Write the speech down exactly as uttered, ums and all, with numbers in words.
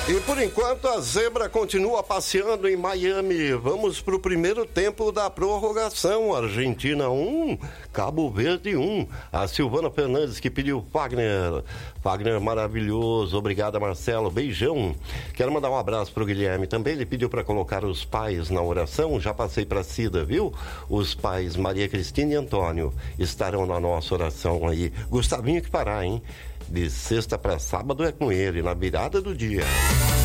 E por enquanto a zebra continua passeando em Miami. Vamos para o primeiro tempo da prorrogação. Argentina um, Cabo Verde um. A Silvana Fernandes que pediu Fagner. Fagner maravilhoso. Obrigada, Marcelo. Beijão. Quero mandar um abraço para o Guilherme também. Ele pediu para colocar os pais na oração. Já passei para a Cida, viu? Os pais Maria Cristina e Antônio estarão na nossa oração aí. Gustavinho que parar, hein? De sexta para sábado é com ele, na virada do dia.